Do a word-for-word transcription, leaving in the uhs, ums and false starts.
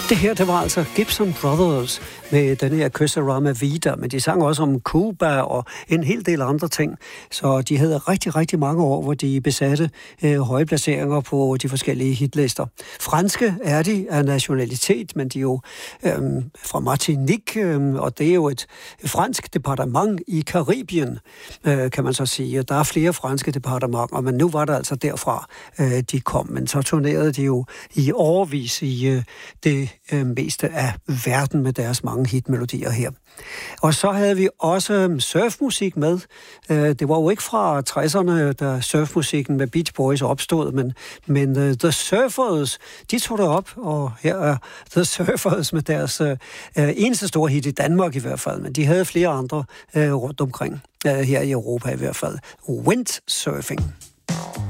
Det her, det var altså Gibson Brothers med den her Kysse Vida, men de sang også om Cuba og en hel del andre ting. Så de havde rigtig, rigtig mange år, hvor de besatte øh, høje placeringer på de forskellige hitlister. Franske er de af nationalitet, men de er jo øh, fra Martinique, øh, og det er jo et fransk departement i Karibien, øh, kan man så sige. Der er flere franske departementer, men nu var det altså derfra, øh, de kom. Men så turnerede de jo i årevis i øh, det øh, meste af verden med deres mange hitmelodier her. Og så havde vi også surfmusik med. Det var jo ikke fra tresserne, da surfmusikken med Beach Boys opstod, men, men uh, The Surfers, de tog det op, og her er The Surfers med deres uh, eneste store hit i Danmark i hvert fald, men de havde flere andre uh, rundt omkring, uh, her i Europa i hvert fald. Windsurfing.